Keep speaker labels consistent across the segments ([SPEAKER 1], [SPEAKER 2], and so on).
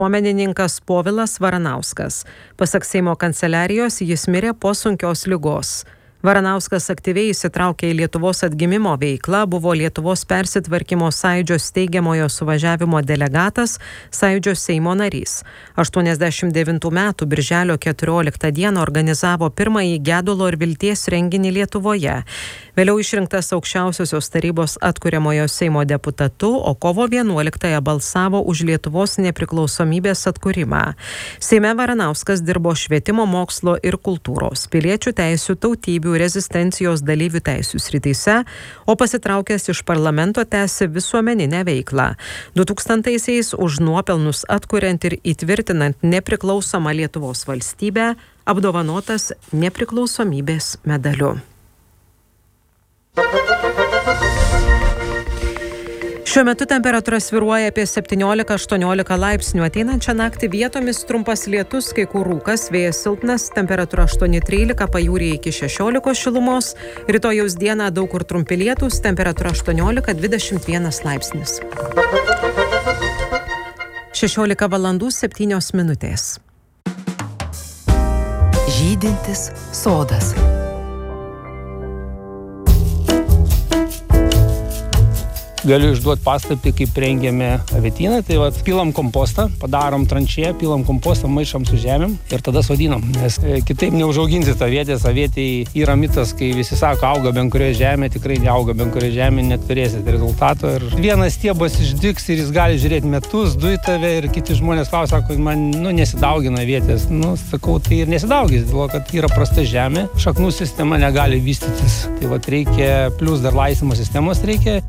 [SPEAKER 1] Visuomenininkas Povilas Varanauskas. Pasak Seimo kanceliarijos, jis mirė po sunkios ligos. Varanauskas aktyviai įsitraukė į Lietuvos atgimimo veiklą, buvo Lietuvos persitvarkymo sąjūdžio steigiamojo suvažiavimo delegatas, sąjūdžio Seimo narys. 89 metų birželio 14 dieną organizavo pirmąjį gedulo ir vilties renginį Lietuvoje. Vėliau išrinktas aukščiausiosios tarybos atkuriamojo Seimo deputatu, o kovo 11 balsavo už Lietuvos nepriklausomybės atkūrimą. Seime Varanauskas dirbo švietimo, mokslo ir kultūros, piliečių teisių, tautybių, rezistencijos dalyvių teisių srityse, o pasitraukęs iš parlamento tęsė visuomeninę veiklą. 2000-aisiais už nuopelnus atkuriant ir įtvirtinant nepriklausomą Lietuvos valstybę apdovanotas nepriklausomybės medaliu. Šiuo metu temperatūra svyruoja apie 17-18 laipsnių. Ateinančią naktį vietomis trumpas lietus, kai kur rūkas, vėjas silpnas, temperatūra 8-13, pajūryje iki 16 šilumos. Rytojaus dieną daug kur trumpi lietūs, temperatūra 18-21 laipsnis. 16 valandų 7 minutės.
[SPEAKER 2] Žydintis sodas.
[SPEAKER 3] Galiu išduoti paslaptį, kaip rengiame avietyną, tai pilam kompostą, padarom tranšėją, pilam kompostą, maišam su žemėm ir tada sodinam, nes kitaip neužauginsi tą avietės. Avietėj yra mitas, kai visi sako, auga bent kurioje žemė, tikrai neauga bent kurioje žemė, neturėsit rezultato. Ir vienas stiebas išdygs ir jis gali žiūrėti metus, du į tave ir kiti žmonės klausia, sako, man nesidaugina avietės. Sakau, tai ir nesidaugis, dėl to, kad yra prasta žemė, šaknų sistema negali vystytis. Tai reikia, plus dar laistymo sistemos reikia.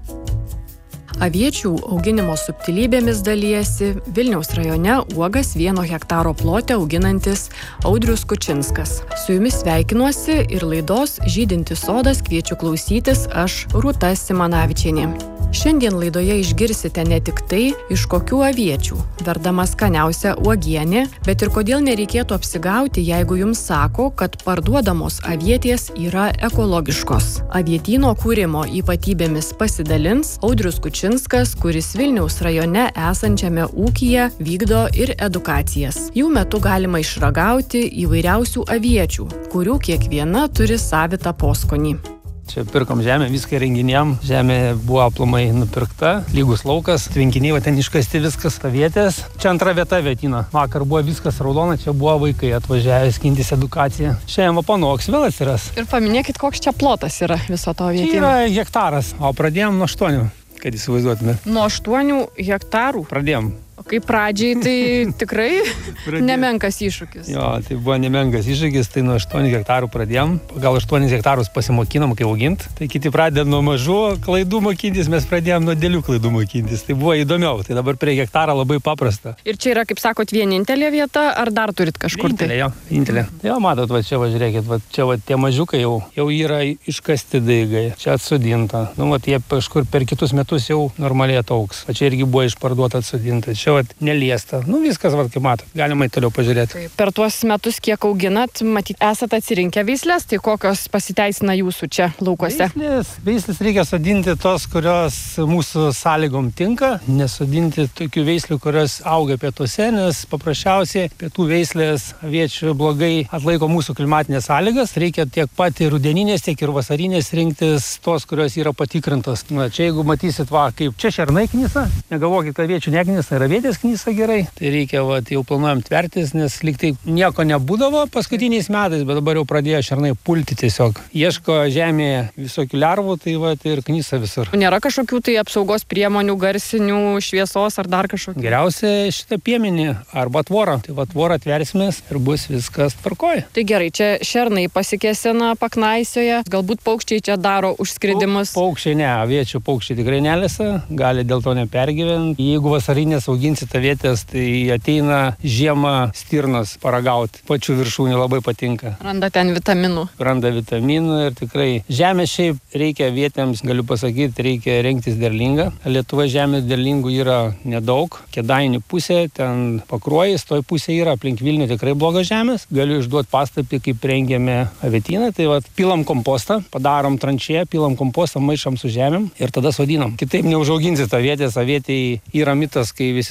[SPEAKER 4] Aviečių auginimo subtilybėmis dalijasi Vilniaus rajone uogas 1 hektaro plote auginantis Audrius Kučinskas. Su jumis sveikinuosi ir laidos Žydintis sodas kviečiu klausytis aš Rūta Simanavičienė. Šiandien laidoje išgirsite ne tik tai, iš kokių aviečių verdama skaniausia uogienė, bet ir kodėl nereikėtų apsigauti, jeigu jums sako, kad parduodamos avietės yra ekologiškos. Avietyno kūrimo ypatybėmis pasidalins Audrius Kučinskas, kuris Vilniaus rajone esančiame ūkyje vykdo ir edukacijas. Jų metu galima išragauti įvairiausių aviečių, kurių kiekviena turi savitą poskonį.
[SPEAKER 3] Čia pirkom žemę, viską renginėm. Žemė buvo aplamai nupirkta, lygus laukas, tvenkiniai, ten iškasti viskas, avietės. Čia antra vieta avietyno. Vakar buvo viskas raudona, čia buvo vaikai atvažiavę skintis edukaciją. Šiandien panoks vėl atsiras.
[SPEAKER 4] Ir paminėkit, koks čia plotas yra viso to avietyno.
[SPEAKER 3] Čia yra hektaras, o pradėjom nuo 8, kad įsivaizduotume.
[SPEAKER 4] Nuo 8 hektarų?
[SPEAKER 3] Pradėjom.
[SPEAKER 4] Kaip pradžiai, tai tikrai nemenkas iššūkis.
[SPEAKER 3] Jo, tai buvo nemenkas iššūkis, tai nuo 8 hektarų pradėjom. Gal 8 hektarus pasimokinom, kaip auginti. Tai kiti pradėjo nuo mažų klaidų mokintis, mes pradėjom nuo dėlių klaidų mokintis. Tai buvo įdomiau, tai dabar prie hektaro labai paprasta.
[SPEAKER 4] Ir čia yra, kaip sakot, vienintelė vieta, ar dar turit kažkur tai?
[SPEAKER 3] Vienintelė. Jo, matot, čia žiūrėkit, čia tie mažiukai jau yra iškasti daigai, čia atsodinta. Jie kažkur per kitus metus jau normaliai ataugs. O čia irgi buvo išparduota atsodinta. Čia neliesta. Viskas, kaip matot, galima į toliau pažiūrėti.
[SPEAKER 4] Taip. Per tuos metus, kiek auginat, matyt, esate atsirinkę veislės, tai kokios pasiteisina jūsų čia laukuose?
[SPEAKER 3] Veislės reikia sodinti tos, kurios mūsų sąlygom tinka, nesodinti tokių veislių, kurios auga pietuose, nes paprasčiausiai pietų veislės aviečių blogai atlaiko mūsų klimatinės sąlygas. Reikia tiek pat ir rudeninės, tiek ir vasarinės rinktis tos, kurios yra patikrintos. Čia jeigu matysit, kaip čia šernai knisa, negalvokit, aviečių neknisa ir avietės knisa gerai, tai reikia jau planuojam tvertis, nes lyg tai nieko nebūdavo paskutiniais metais, bet dabar jau pradėjo šernai pulti tiesiog. Ieško žemėje visokių lervų, tai ir knisa visur.
[SPEAKER 4] Nėra kažkokių tai apsaugos priemonių, garsinių, šviesos ar dar kažkokių?
[SPEAKER 3] Geriausia šitą piemenį arba tvorą. Tai tvorą atversimės ir bus viskas tvarkoj.
[SPEAKER 4] Tai gerai, čia šernai pasikėsina, paknaisioja, galbūt paukščiai čia daro užskridimus.
[SPEAKER 3] Paukščiai ne, aviečių paukščiai tikrai nelesa, gali dėl to nepergyventi. Jeigu vasarinės auginsit avietės, tai ateina žiemą stirnos paragauti. Pačių viršūnių labai patinka.
[SPEAKER 4] Randa ten vitaminų.
[SPEAKER 3] Randa vitaminų ir tikrai žemė šiaip reikia avietėms, galiu pasakyti, reikia rengtis derlingą. Lietuva žemės derlingų yra nedaug. Kėdainių pusė, ten Pakruojis, toj pusė yra, aplink Vilnių tikrai blogas žemės. Galiu išduoti paslaptį, kaip rengiame avietyną. Tai pilam kompostą, padarom tranšėją, pilam kompostą, maišam su žemėm ir tada sodinam. Kitaip neužauginsit avietės. Avietėj yra mitas, kai visi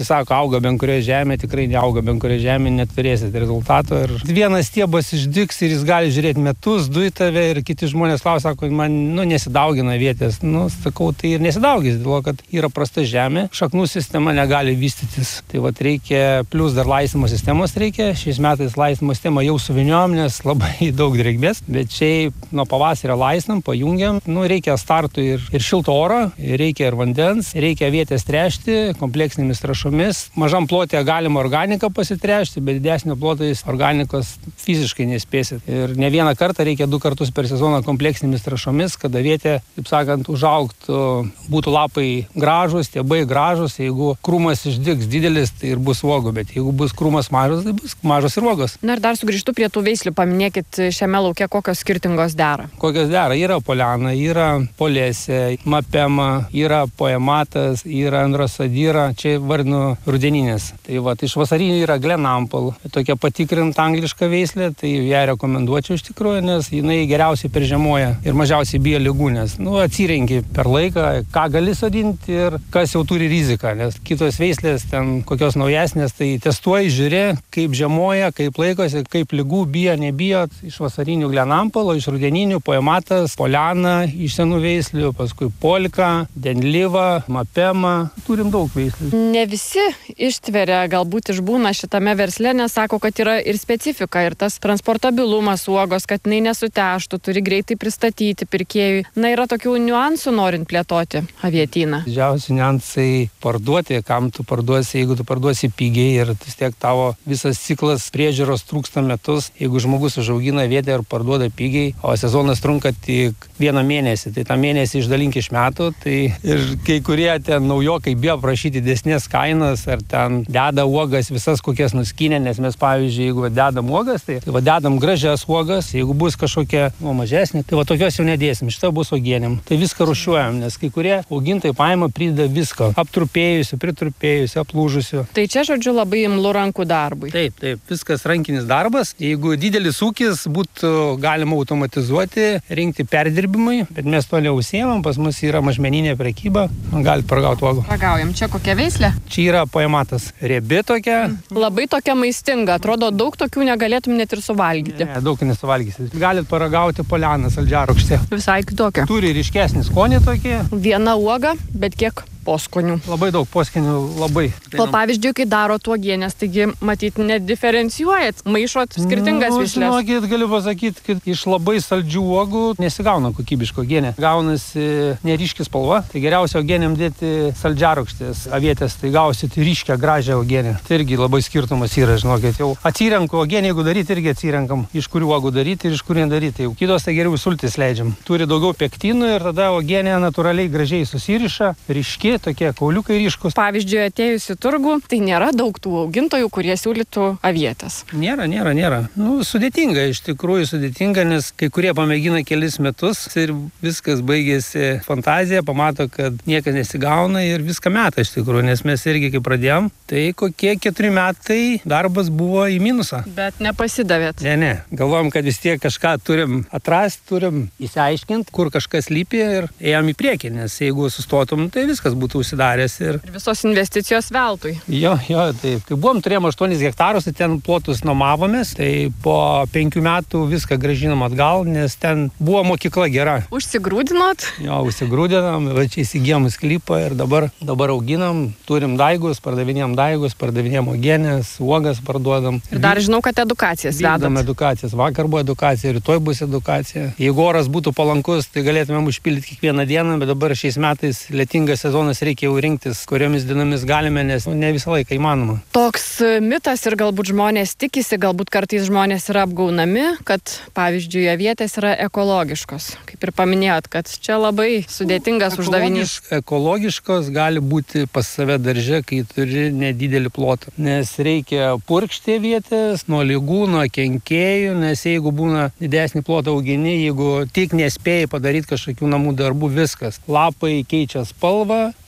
[SPEAKER 3] visi sako, auga bent kurioje žemėje, tikrai neauga bent kurioje žemėje, neturėsit rezultato. Ir vienas stiebas išdygs ir jis gali žiūrėti metus, du į tave ir kiti žmonės klausia, sako, man nesidaugina vietės. Sakau, tai ir nesidaugis, dėl kad yra prasta žemė, šaknų sistema negali vystytis. Tai vat reikia, plus dar laistymo sistemos reikia. Šiais metais laistymo sistemą jau suviniojom, nes labai daug drėgmės, bet šiaip nuo pavasario laistam, pajungiam. Reikia startų ir šilto oro, reikia ir vandens, reikia vietės tręšti kompleksinėmis trąšomis. Mažam plotė galima organiką pasitręšti, bet didesnio plotais organikos fiziškai nespėsit. Ir ne vieną kartą reikia 2 kartus per sezoną kompleksinėmis trąšomis, kada vietė, taip sakant, užaugtų, būtų lapai gražus, stiebai gražus. Jeigu krūmas išdygs didelis, tai ir bus uogų, bet jeigu bus krūmas mažas, tai bus mažos ir uogos.
[SPEAKER 4] Na ir dar sugrįžtu prie tų veislių, paminėkit šiame lauke, kokios skirtingos dera.
[SPEAKER 3] Kokios dera? Yra poliana, yra polėsė, mapema, yra poematas, yra androsadyra, čia vardinu rudeninės. Tai va, iš vasarinių yra Glenampol, tokia patikrinta angliška veislė, tai ją rekomenduočiau iš tikrųjų, nes jinai geriausiai peržiemoja ir mažiausiai bijo ligų, nes atsirenki per laiką, ką gali sodinti ir kas jau turi riziką, nes kitos veislės ten kokios naujesnės, tai testuoji, žiūri, kaip žiemoja, kaip laikosi, kaip ligų bijo, nebijo. Iš vasarinių Glenampolo, iš rudeninių poematas, poliana, iš senų veislių, paskui polika, denlyva, mapema. Turim daug veislių.
[SPEAKER 4] Ne visi ištveria, galbūt išbūna šitame versle, nes sako, kad yra ir specifika, ir tas transportabilumas uogos, kad jinai nesuteštų, turi greitai pristatyti pirkėjui. Na, yra tokių niuansų norint plėtoti avietyną.
[SPEAKER 3] Didžiausi niuansai parduoti, kam tu parduosi, jeigu tu parduosi pigiai ir vis tiek tavo visas ciklas priežiūros trūksta metus. Jeigu žmogus užaugina vietę ir parduoda pigiai, o sezonas trunka tik 1 mėnesį, tai tą mėnesį išdalink iš metų, tai ir kai kurie ten naujokai bijo prašyti didesnės kainos, ar ten deda uogas visas kokias nuskinę, nes mes, pavyzdžiui, jeigu dedam uogas, tai dedam gražias uogas, jeigu bus kažkokia mažesnė, tai tokios jau nedėsim, šitą bus uogienėm. Tai viską rušiuojam, nes kai kurie augintojai paima, prideda viską, aptrupėjusių, pritrupėjusių, aplūžusių.
[SPEAKER 4] Tai čia, žodžiu, labai imlu rankų darbui.
[SPEAKER 3] Taip, viskas rankinis darbas. Jeigu didelis ūkis, būtų galima automatizuoti, rinkti perdirbimui, bet mes to neužsiemam, pas mus yra mažmeninė prekyba, gali paragauti uogų.
[SPEAKER 4] Ragaujam, čia kokia veislė?
[SPEAKER 3] Čia yra poematas. Riebi tokia.
[SPEAKER 4] Labai tokia maistinga, atrodo, daug tokių negalėtum net ir suvalgyti.
[SPEAKER 3] Ne, daug nesuvalgysit. Galit paragauti polianą, saldžiarūgštę.
[SPEAKER 4] Visai kitokia.
[SPEAKER 3] Turi ryškesnį skonį tokį.
[SPEAKER 4] Viena uoga, bet kiek poskonių.
[SPEAKER 3] Labai daug poskonių, labai.
[SPEAKER 4] O pavyzdžiui, kai daro uogienės, taigi matyt, nediferencijuojat, maišot skirtingas veisles.
[SPEAKER 3] Žinokit, galiu pasakyti, kad iš labai saldžių uogų nesigauna kokybiško uogienė. Gaunasi neryški spalva, tai geriausia uogienėm dėti saldžiarūgštės avietės, tai gausit ryškę gražią uogienę. Tai irgi labai skirtumas yra, žinokit, jau atsirenku uogienę, jeigu daryti, irgi atsirenkam, iš kurių uogų daryti ir iš kurių nedaryti. Jau kitos tai geriau sultis leidžiam. Turi daugiau pektinų ir tada uogienė natūraliai gražiai susiriša, ryški, tokie kauliukai ryškus.
[SPEAKER 4] Pavyzdžiui, atėjus į turgų, tai nėra daug tų augintojų, kurie siūlytų avietės.
[SPEAKER 3] Nėra. Sudėtinga, iš tikrųjų sudėtinga, nes kai kurie pamėgina kelis metus ir viskas baigėsi fantazija, pamato, kad niekas nesigauna ir viską meta iš tikrųjų, nes mes irgi kai pradėjom, tai kokie 4 metai darbas buvo į minusą.
[SPEAKER 4] Bet nepasidavėt.
[SPEAKER 3] Ne. Galvojom, kad vis tiek kažką turim atrasti, turim įsiaiškinti, kur kažkas lypi ir ėjom į priekį, nes jeigu sustotum, tai viskas būtų užsidaręs ir
[SPEAKER 4] visos investicijos veltui.
[SPEAKER 3] Jo, taip. Kai turėjom 8 hektarus, tai ten plotus nuomavomės, tai po 5 metų viską grąžinom atgal, nes ten buvo mokykla gera.
[SPEAKER 4] Užsigrūdinot?
[SPEAKER 3] Jo, užsigrūdinam, čia įsigijom sklypą ir dabar auginam, turim daigus, pardavinėjom uogienės, uogas parduodam.
[SPEAKER 4] Ir dar žinau, kad edukacijas vedat.
[SPEAKER 3] Vykdom edukacijas. Vakar buvo edukacija, rytoj bus edukacija. Jeigu oras būtų palankus, tai galėtumėm užpildyti kiekvieną dieną, bet dabar šiais metais lietingas sezonas, reikia jau rinktis, kuriomis dienomis galime, nes ne visą laiką įmanoma.
[SPEAKER 4] Toks mitas ir galbūt žmonės tikisi, galbūt kartais žmonės yra apgaunami, kad pavyzdžiui, avietės yra ekologiškos. Kaip ir paminėjot, kad čia labai sudėtingas uždavinys.
[SPEAKER 3] Ekologiškos gali būti pas save darže, kai turi nedidelį plotą. Nes reikia purkšti avietės nuo ligų, nuo kenkėjų, nes jeigu būna didesnį plotą augini, jeigu tik nespėjai padaryti kažkokių namų darbų, viskas. Lapai keičia spalvą,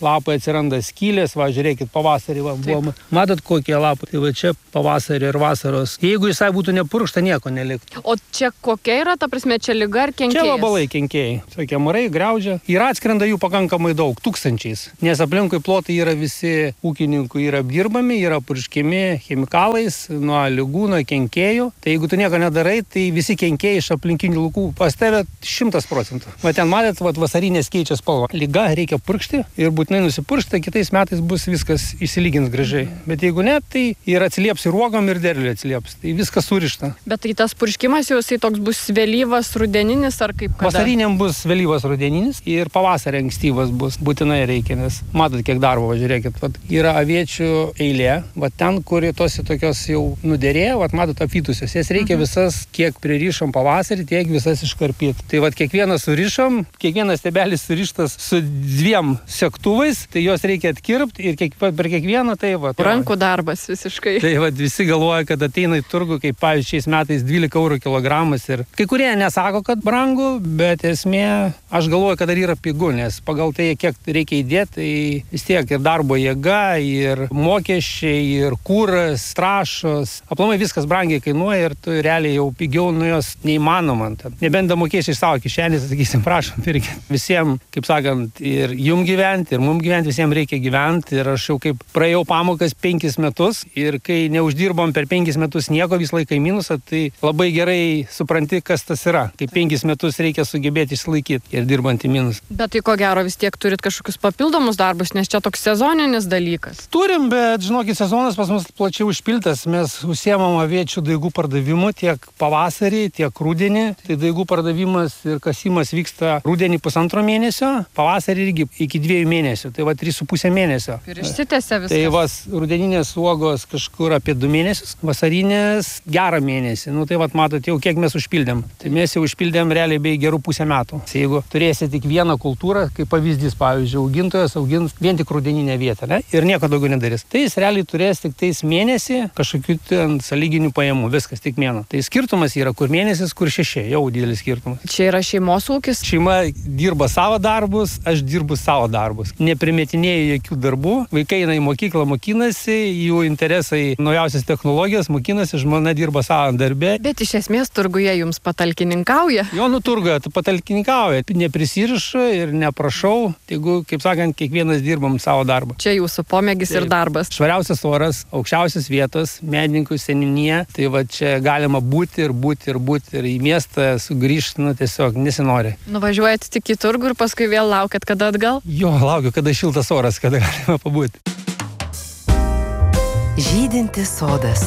[SPEAKER 3] lapai atsiranda skylės, va, žiūrėkit, pavasarį va, buvom. Matot, kokie lapai, tai va čia pavasarį ir vasaros. Jeigu jisai būtų nepurkšta, nieko neliktų.
[SPEAKER 4] O čia kokia yra, ta prasme, čia liga ar kenkėjas?
[SPEAKER 3] Čia vabalai kenkėjai, tokie marai, griaudžia. Ir atskrenda jų pakankamai daug, tūkstančiais. Nes aplinkui plotai yra visi ūkininkų yra apdirbami, yra purškiami chemikalais nuo ligų, nuo kenkėjų. Tai jeigu tu nieko nedarai, tai visi kenkėjai iš aplinkinių laukų pas tave 100%. Va ten matėt, va, vasarinės keičia spalvą. Liga reikia purkšti ir būtinai nusipurkšti, kitais metais bus viskas išsilygins gražiai. Bet jeigu ne, tai ir atsilieps ir uogom, ir derliui atsilieps. Tai viskas surišta.
[SPEAKER 4] Bet tai tas purškimas jau jisai toks bus vėlyvas rudeninis ar kaip kada?
[SPEAKER 3] Vasariniam bus vėlyvas rudeninis ir pavasarį ankstyvas bus. Būtinai reikia, nes matot, kiek darbo, va, žiūrėkit. Va, yra aviečių eilė, va ten, kur tos tokios jau nuderėjo, va matot, apytusios. Jas reikia visas, kiek pririšom pavasarį, tiek visas iškarpyti. Tai va kiekvieną surišom, kiekvienas stebelis surištas su 2 sektuvais, tai jos reikia atkirpti ir per kiekvieną tai va.
[SPEAKER 4] Rankų darbas visiškai.
[SPEAKER 3] Tai va visi galvoja, kad ateina į turgų, kaip pavyzdžiui šiais metais 12 eurų kilogramas ir kai kurie nesako, kad brangu, bet esmė, aš galvoju, kad dar yra pigu, nes pagal tai, kiek reikia įdėti, tai vis tiek ir darbo jėga, ir mokesčiai, ir kūras, trąšos, aplamai viskas brangiai kainuoja ir tu realiai jau pigiau nuo jos neįmanoma. Nebent mokėsi iš savo kišenės, sakysim, prašom, pirkit. Visiems, kaip sakant, ir jum gyventi, ir mum gyventi, visiems reikia gyventi. Ir aš jau kaip praėjau pamokas 5 metus ir kai neuždirbom per 5 metus nieko, vis laiką į minusą, tai labai gerai supranti, kas tas yra. Kai 5 metus reikia sugebėti išsilaikyti ir dirbant į minusą.
[SPEAKER 4] Bet tai ko gero vis tiek turit kažkokius papildomus darbus, nes čia toks sezoninis dalykas.
[SPEAKER 3] Turim, bet žinokit, sezonas pas mus plačiai užpiltas. Mes užsiemam aviečių daigų pardavimu tiek pavasarį, tiek rudenį. Tai daigų pardavimas ir kasimas vyksta rudenį 1,5 mėnesio, pavasarį irgi iki 2 mėnesių, tai va 3,5 mėnesio.
[SPEAKER 4] Ir išsitęsia viskas.
[SPEAKER 3] Tai va rudeninės uogos kažkur apie 2 mėnesius, vasarinės gerą mėnesį. Nu tai va matot jau kiek mes užpildėm. Tai mes jau užpildėm realiai bei gerų pusę metų. Tai jeigu turėsi tik vieną kultūrą, kaip pavyzdys, pavyzdžiui, augintojas augins vien tik rudeninę vietą, ne? Ir nieko daugiau nedarys. Tai jis realiai turės tik tais mėnesį kažkokių ten sąlyginių pajamų, viskas tik mėnuo. Tai skirtumas yra kur mėnesis, kur 6, jau didelis skirtumas.
[SPEAKER 4] Čia yra šeimos ūkis?
[SPEAKER 3] Šeima dirba savo darbus, aš dirbu savo darbus. Neprimetinėjau jokių darbų, vaikai eina į mokyklą, mokinasi, jų interesai naujausias technologijas, mokinasi, žmona dirba savo darbę.
[SPEAKER 4] Bet iš esmės turguje jums patalkininkauja?
[SPEAKER 3] Jo, turguje patalkininkauja, neprisirišu ir neprašau, jeigu, kaip sakant, kiekvienas dirbam savo darbą.
[SPEAKER 4] Čia jūsų pomėgis ir darbas.
[SPEAKER 3] Švariausias oras, aukščiausias vietos, medininkų seniūnija, tai va čia galima būti ir į miestą sugrįžti, tiesiog nesinori.
[SPEAKER 4] Nuvažiuojat tik į turgų ir paskui vėl laukiat, kada atgal?
[SPEAKER 3] Jo, laukiu, kada šiltas oras, kada galima pabūti.
[SPEAKER 2] Žydintis sodas.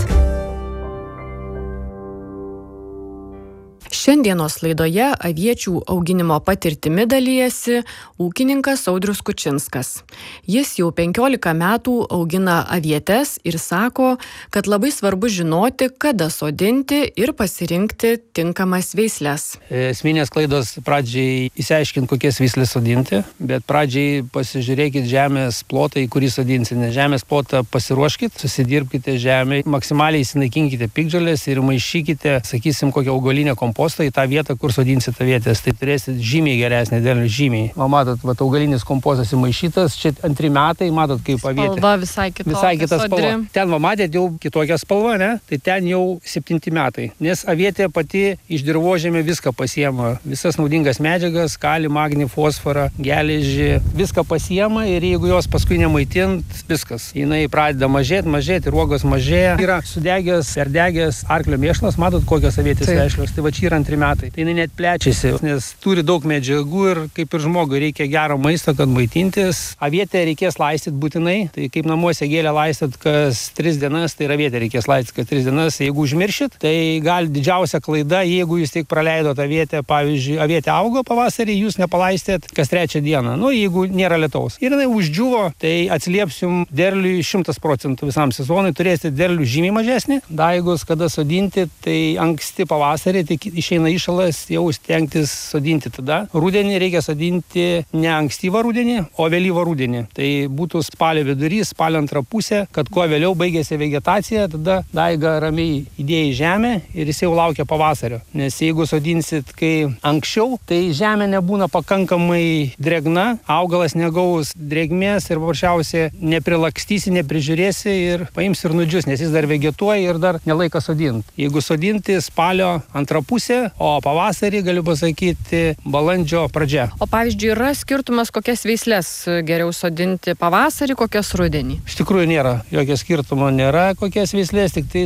[SPEAKER 4] Šiandienos laidoje aviečių auginimo patirtimi dalyjasi ūkininkas Audrius Kučinskas. Jis jau 15 metų augina avietes ir sako, kad labai svarbu žinoti, kada sodinti ir pasirinkti tinkamas veisles.
[SPEAKER 3] Esminės klaidos pradžiai išsiaiškinti, kokias veislės sodinti, bet pradžiai pasižiūrėkit žemės plotą, į kurį sodinsite. Žemės plotą pasiruoškit, susidirbkite žemę, maksimaliai įsinaikinkite piktžolės ir maišykite, sakysim, kokią augalinę kompostą į tą vietą, kur sodinsite avietės. Tai turėsit žymiai geresnį derlių, žymiai. O matot, va, augalinis kompostas įmaišytas, čia 2 metai, matot, kaip avietė.
[SPEAKER 4] Spalva visai kitokia.
[SPEAKER 3] Visai kita spalva. Ten, va, matėt, jau kitokia spalva, ne? Tai ten jau 7 metai. Nes avietė pati iš dirvožemio viską pasiema. Visas naudingas medžiagas, kalį, magnį, fosforą, geležį. Viską pasiema ir jeigu jos paskui nemaitint, viskas. Jinai pradeda mažėti ir uogos mažėja. Yra sudegęs, perdegęs arklio mėšlas, matot, kokios avietės vešlios. Tai va čia yra 2 metai. Tai jinai net plečiasi, nes turi daug medžiagų ir kaip ir žmogui reikia gero maisto, kad maitintis. Avietę reikės laistyti būtinai. Tai kaip namuose gėlę laistot kas 3 dienas, tai ir avietę reikės laistyti kas 3 dienas. Jeigu užmiršit, tai gali didžiausia klaida, jeigu jūs tik praleidot avietę, pavyzdžiui, avietė augo pavasarį, jūs nepalaistėt kas 3 dieną. Nu, jeigu nėra lietaus. Ir jinai uždžiuvo, tai atsilieps jums derliui 100% visam sezonui. Turėsite derlių žymiai mažesnį. Daigus, kada sodinti, tai anksti pavasarį, tai išeina išeina įšalas, jau stengtis sodinti tada. Rudenį reikia sodinti ne ankstyvą rudenį, o vėlyvą rudenį. Tai būtų spalio vidurys, spalio antra pusė, kad kuo vėliau baigėsi vegetacija, tada daigą ramiai įdėjai į žemę ir jis jau laukia pavasario. Nes jeigu sodinsit kai anksčiau, tai žemė nebūna pakankamai drėgna, augalas negaus drėgmės ir paprasčiausiai neprilakstysi, neprižiūrėsi ir paims ir nudžius, nes jis dar vegetuoja ir dar nelaikas sodinti. Jeigu sodinti spalio antrą pusę, o pavasarį galiu pasakyti balandžio pradžia.
[SPEAKER 4] O pavyzdžiui, yra skirtumas, kokias veislės geriau sodinti pavasarį, kokias rudenį?
[SPEAKER 3] Iš tikrųjų nėra, jokio skirtumo nėra, kokias veislės, tik tai